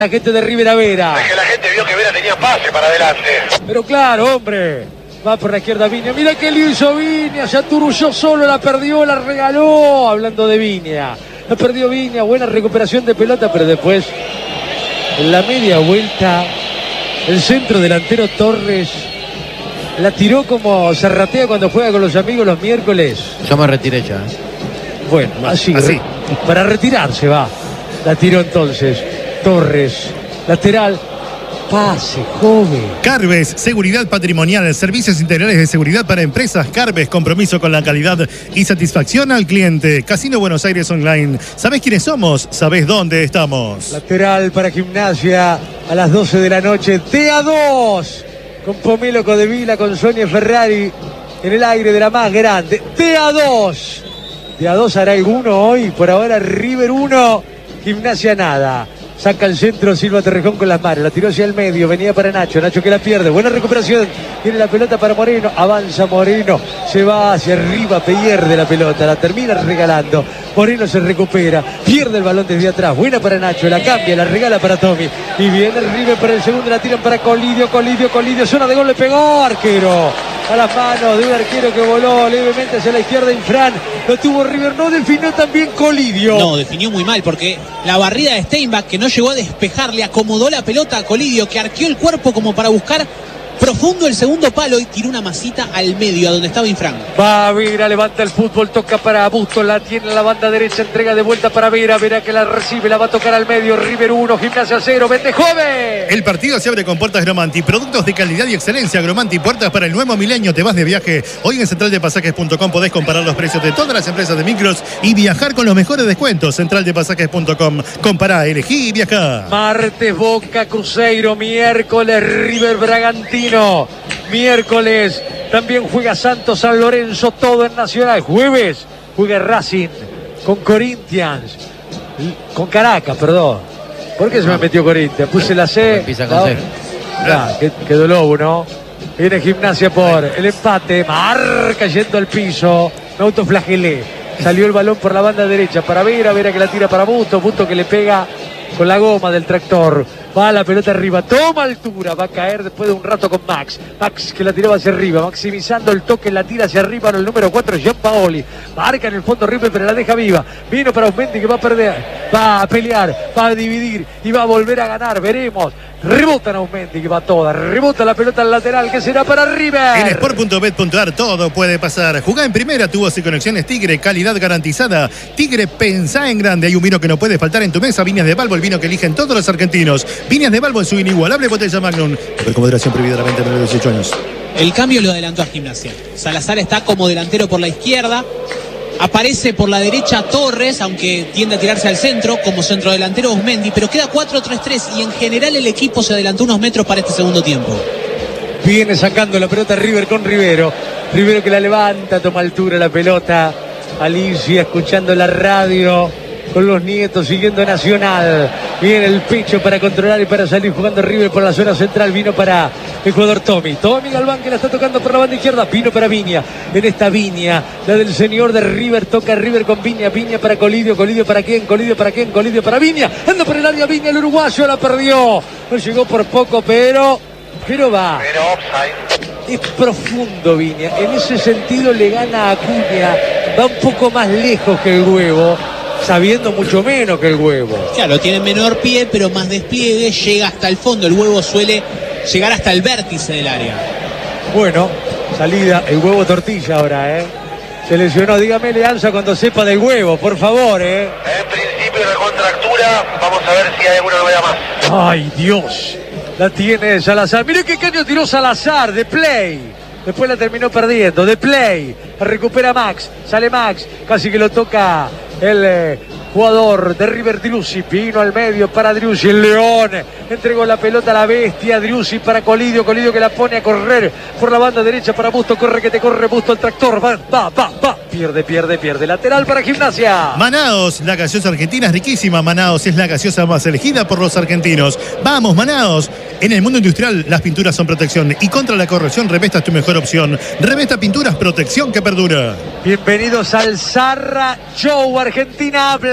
La gente de Rivera Vera. Es que la gente vio que Vera tenía pase para adelante. Pero claro, hombre. Va por la izquierda Viña. Mira qué lío hizo Viña. Se aturulló solo, la perdió, la regaló. Hablando de Viña. La perdió Viña. Buena recuperación de pelota, pero después, en la media vuelta, el centro delantero Torres la tiró como se ratea cuando juega con los amigos los miércoles. Yo me retiré ya. Bueno, así. Para retirarse va. La tiró entonces Torres. Lateral. Pase, joven. Carbes, seguridad patrimonial, servicios integrales de seguridad para empresas. Carbes, compromiso con la calidad y satisfacción al cliente. Casino Buenos Aires Online. ¿Sabés quiénes somos? ¿Sabés dónde estamos? Lateral para Gimnasia a las 12 de la noche. TA2 con Pomelo Codevila, con Sonia Ferrari en el aire de la más grande. TA2. TA2 hará alguno hoy. Por ahora River 1, Gimnasia nada. Saca el centro Silva Torrejón con las manos. La tiró hacia el medio. Venía para Nacho. Nacho que la pierde. Buena recuperación. Tiene la pelota para Moreno. Avanza Moreno. Se va hacia arriba. Pierde la pelota. La termina regalando. Moreno se recupera. Pierde el balón desde atrás. Buena para Nacho. La cambia. La regala para Tommy. Y viene el River para el segundo. La tiran para Colidio. Zona de gol. Le pegó arquero. A las manos de un arquero que voló levemente hacia la izquierda. Infran. Lo tuvo River. No definió también Colidio. No, definió muy mal porque la barrida de Steinbach, que no llegó a despejar, le acomodó la pelota a Colidio, que arqueó el cuerpo como para buscar profundo el segundo palo y tiró una masita al medio, a donde estaba Infran. Va Vera, levanta el fútbol, toca para Busto, la tiene en la banda derecha, entrega de vuelta para Vera, Vera que la recibe, la va a tocar al medio, River 1, Gimnasia 0, vete joven. El partido se abre con Puertas Gromanti, productos de calidad y excelencia. Gromanti, puertas para el nuevo milenio. Te vas de viaje. Hoy en centraldepasajes.com podés comparar los precios de todas las empresas de micros y viajar con los mejores descuentos. Centraldepasajes.com. Compará, elegí y viajá. Martes Boca Cruzeiro, miércoles River Bragantino. Miércoles también juega Santos San Lorenzo, todo en Nacional. Jueves juega Racing con Corinthians, con Caracas, perdón. ¿Por qué se me metió Corinthians? Puse la C. Empieza con C. Quedó Lobo, ¿no? Viene Gimnasia por el empate. Marca yendo al piso. Me autoflagelé. Salió el balón por la banda derecha para Vera. Vera que la tira para Busto. Busto que le pega con la goma del tractor. Va la pelota arriba, toma altura, va a caer después de un rato con Max. Max que la tiraba hacia arriba, maximizando el toque, la tira hacia arriba el número 4, Gianpaoli. Marca en el fondo River, pero la deja viva. Vino para Aumenti que va a perder, va a pelear, va a dividir y va a volver a ganar, veremos. Rebota Aumenti que va toda, rebota la pelota al lateral que será para River. En sport.bet.ar todo puede pasar. Jugá en primera, tubos y conexiones Tigre, calidad garantizada. Tigre, pensá en grande. Hay un vino que no puede faltar en tu mesa. Viñas de Balbo, el vino que eligen todos los argentinos. Viñas de Balbo en su inigualable botella Magnum. Con moderación prohibida la venta menor de 18 años. El cambio lo adelantó a Gimnasia. Salazar está como delantero por la izquierda. Aparece por la derecha Torres, aunque tiende a tirarse al centro, como centrodelantero Osmendi, pero queda 4-3-3 y en general el equipo se adelantó unos metros para este segundo tiempo. Viene sacando la pelota River con Rivero. Rivero que la levanta, toma altura la pelota. Alicia escuchando la radio con los nietos, siguiendo Nacional. Viene el pecho para controlar y para salir jugando River por la zona central. Vino para el jugador Tommy Galván que la está tocando por la banda izquierda. Vino para Viña. En esta Viña, la del señor de River, toca River con Viña. Viña para Colidio. Colidio para quién. Colidio para quién. Colidio para Viña. Anda por el área Viña, el uruguayo la perdió. No llegó por poco, pero va. Pero offside. Es profundo Viña. En ese sentido le gana a Acuña. Va un poco más lejos que el Huevo, sabiendo mucho menos que el Huevo. Claro, tiene menor pie, pero más despliegue, llega hasta el fondo. El Huevo suele llegar hasta el vértice del área. Bueno, salida, el Huevo Tortilla ahora, Se lesionó, dígame Leanza cuando sepa del Huevo, por favor, En principio de contractura, vamos a ver si hay alguna novedad más. Ay, Dios, la tiene Salazar. Mire qué caño tiró Salazar, de play. Después la terminó perdiendo, de play. La recupera Max, sale Max, casi que lo toca el jugador de River Driussi. Vino al medio para Driussi, el León. Entregó la pelota a la bestia, Driussi para Colidio. Colidio que la pone a correr por la banda derecha para Busto. Corre que te corre Busto, el tractor. Va. Pierde. Lateral para Gimnasia. Manaos, la gaseosa argentina es riquísima. Manaos es la gaseosa más elegida por los argentinos. Vamos, Manaos. En el mundo industrial, las pinturas son protección. Y contra la corrosión, Revesta es tu mejor opción. Revesta Pinturas, protección que perdura. Bienvenidos al Zarra Show. Argentina habla.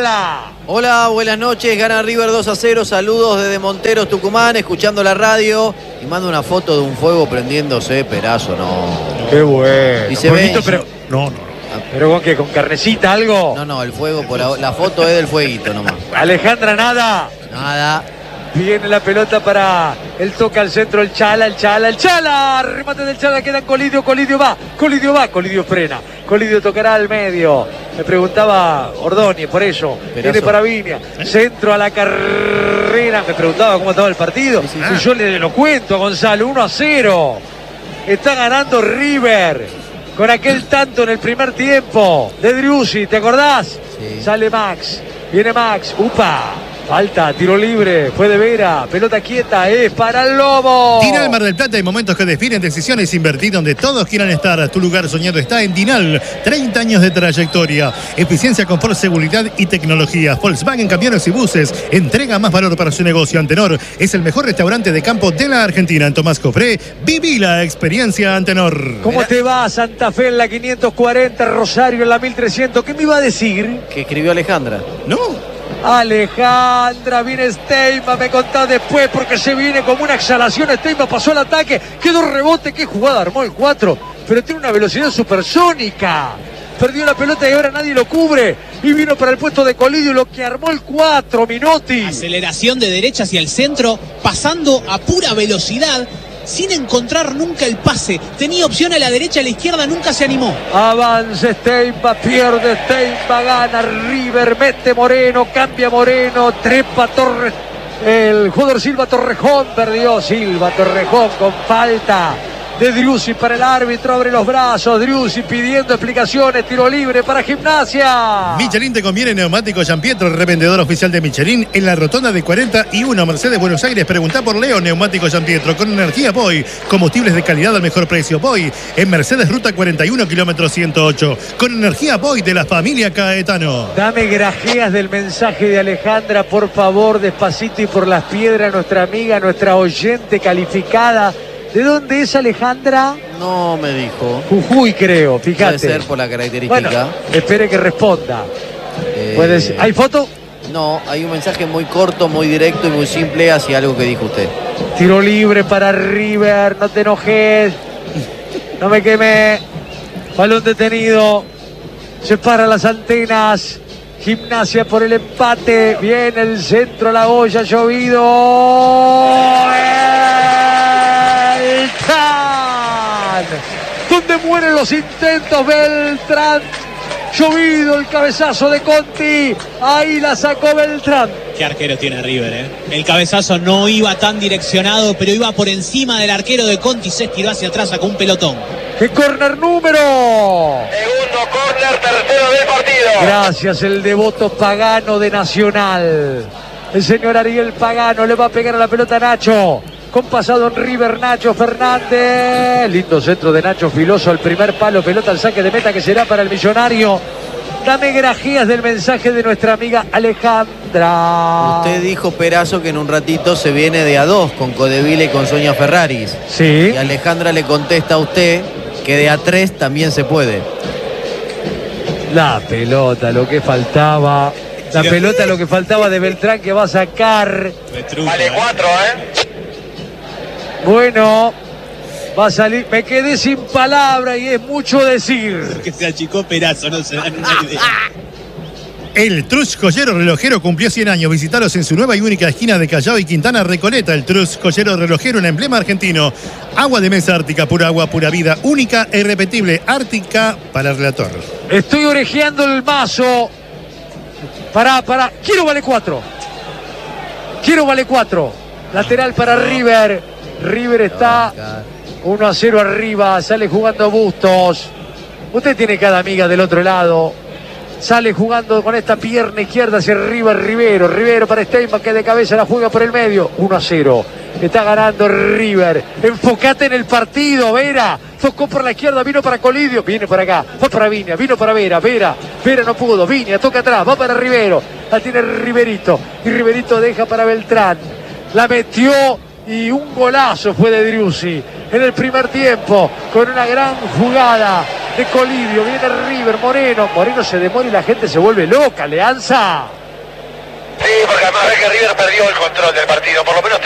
Chala. Hola, buenas noches, gana River 2-0, saludos desde Monteros, Tucumán, escuchando la radio y mando una foto de un fuego prendiéndose, Perazo, no. Qué bueno. Y se ve, pero... No. ¿Pero con qué? ¿Con carnecita, algo? No, el fuego, la foto es del fueguito nomás. Alejandra, nada. Nada. Viene la pelota para el toque al centro, el Chala. Remate del Chala, queda Colidio va. Colidio frena. Colidio tocará al medio. Me preguntaba Ordóñez, por eso. Viene para Viña. Centro a la carrera. Me preguntaba cómo estaba el partido. Sí. Y yo le lo cuento a Gonzalo. 1-0. Está ganando River. Con aquel tanto en el primer tiempo de Driussi, ¿te acordás? Sí. Sale Max. Viene Max. ¡Upa! Falta, tiro libre, fue de Vera, pelota quieta, es para el Lobo. Dinal Mar del Plata, hay momentos que definen decisiones, invertir donde todos quieran estar. Tu lugar soñado está en Dinal, 30 años de trayectoria, eficiencia, confort, seguridad y tecnología. Volkswagen Camiones y Buses, entrega más valor para su negocio. Antenor es el mejor restaurante de campo de la Argentina. En Tomás Cofré, viví la experiencia Antenor. ¿Cómo te va Santa Fe en la 540, Rosario en la 1300? ¿Qué me iba a decir? Que escribió Alejandra. No. Alejandra, viene Steinman, me contás después porque se viene como una exhalación. Steinman pasó al ataque, quedó rebote, qué jugada armó el 4, pero tiene una velocidad supersónica. Perdió la pelota y ahora nadie lo cubre. Y vino para el puesto de Colidio lo que armó el 4, Minotti. Aceleración de derecha hacia el centro, pasando a pura velocidad, sin encontrar nunca el pase. Tenía opción a la derecha, a la izquierda, nunca se animó. Avanza Steinman, pierde Steinman, gana River, mete Moreno, cambia Moreno, trepa Torres. El jugador Silva Torrejón perdió. Silva Torrejón con falta de Driussi para el árbitro, abre los brazos. Driussi pidiendo explicaciones, tiro libre para Gimnasia. Michelin te conviene neumático Gianpietro, revendedor oficial de Michelin en la rotonda de 41 Mercedes, Buenos Aires. Preguntá por Leo Neumático Gianpietro con energía Boy, combustibles de calidad al mejor precio. Boy en Mercedes, ruta 41, kilómetro 108, con energía Boy de la familia Caetano. Dame grajeas del mensaje de Alejandra, por favor, despacito y por las piedras, nuestra amiga, nuestra oyente calificada. ¿De dónde es Alejandra? No me dijo. Jujuy, creo, fíjate. Puede ser por la característica. Bueno, espere que responda. ¿Hay foto? No, hay un mensaje muy corto, muy directo y muy simple hacia algo que dijo usted. Tiro libre para River, no te enojes. No me queme. Balón detenido. Se paran las antenas. Gimnasia por el empate. Viene el centro, la olla, llovido. Beltrán, donde mueren los intentos. Beltrán, llovido el cabezazo de Conti, ahí la sacó Beltrán. Qué arquero tiene River, ¿eh? El cabezazo no iba tan direccionado, pero iba por encima del arquero de Conti, se estiró hacia atrás, sacó un pelotón. ¡Qué córner número! Segundo córner, tercero del partido. Gracias, el devoto Pagano de Nacional. El señor Ariel Pagano le va a pegar a la pelota a Nacho. Con pasado en River, Nacho Fernández. Lindo centro de Nacho Filoso al primer palo. Pelota al saque de meta que será para el millonario. Dame grajeas del mensaje de nuestra amiga Alejandra. Usted dijo, Perazo, que en un ratito se viene de a dos con Codevila y con Sonia Ferraris. Sí. Y Alejandra le contesta a usted que de a tres también se puede. La pelota, lo que faltaba. La pelota, lo que faltaba de Beltrán, que va a sacar. Vale 4, Bueno, va a salir. Me quedé sin palabra y es mucho decir. Que se achicó Perazo, no se dan una idea. El Trus Joyero Relojero cumplió 100 años. Visitaros en su nueva y única esquina de Callao y Quintana Recoleta. El Trus Joyero Relojero, un emblema argentino. Agua de mesa Ártica, pura agua, pura vida. Única e irrepetible. Ártica para el relator. Estoy orejeando el mazo. Pará. Quiero vale 4. Lateral para River. River está 1-0 arriba. Sale jugando Bustos. Usted tiene cada amiga del otro lado. Sale jugando con esta pierna izquierda hacia arriba Rivero. Rivero para Steinman, que de cabeza la juega por el medio. 1-0. Está ganando River. Enfocate en el partido, Vera. Tocó por la izquierda, vino para Colidio. Viene para acá, va para Viña, vino para Vera. Vera no pudo. Viña toca atrás, va para Rivero. La tiene Riverito. Y Riverito deja para Beltrán. La metió y un golazo fue de Driussi en el primer tiempo, con una gran jugada de Colidio. Viene River, Moreno se demora y la gente se vuelve loca. Leanza. además ve que River perdió el control del partido, por lo menos